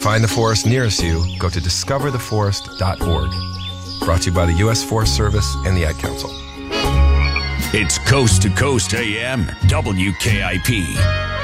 find the forest nearest you, go to discovertheforest.org. Brought to you by the U.S. Forest Service and the Ad Council. It's Coast to Coast AM, WKIP.